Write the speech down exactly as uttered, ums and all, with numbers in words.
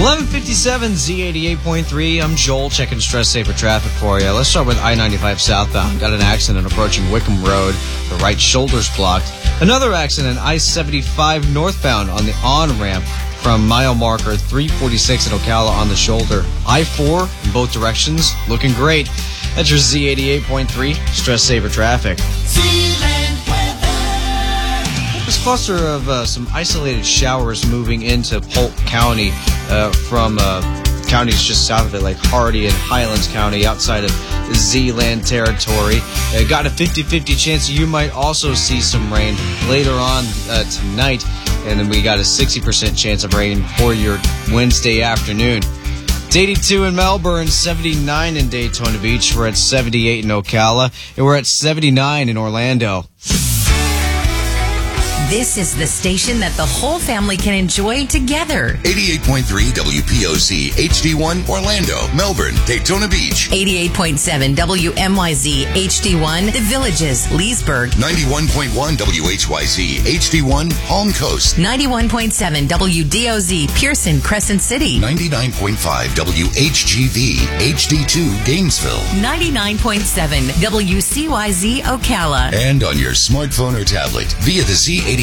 eleven fifty-seven Z eighty-eight point three. I'm Joel, checking stress saver traffic for you. Let's start with I ninety-five southbound. Got an accident approaching Wickham Road. The right shoulder's blocked. Another accident, I seventy-five northbound on the on-ramp from mile marker three forty-six at Ocala on the shoulder. I four in both directions, looking great. That's your Z eighty-eight point three stress saver traffic. This cluster of uh, some isolated showers moving into Polk County uh, from uh, counties just south of it, like Hardy and Highlands County, outside of Z-Land territory. Uh, got a fifty-fifty chance you might also see some rain later on uh, tonight, and then we got a sixty percent chance of rain for your Wednesday afternoon. It's eighty-two in Melbourne, seventy-nine in Daytona Beach. We're at seventy-eight in Ocala, and we're at seventy-nine in Orlando. This is the station that the whole family can enjoy together. eighty-eight point three W P O C H D one Orlando, Melbourne, Daytona Beach. eighty-eight point seven W M Y Z H D one The Villages, Leesburg. ninety-one point one W H Y Z H D one Palm Coast. ninety-one point seven W D O Z Pearson, Crescent City. ninety-nine point five W H G V H D two Gainesville. ninety-nine point seven W C Y Z Ocala. And on your smartphone or tablet via the Z eighty-eight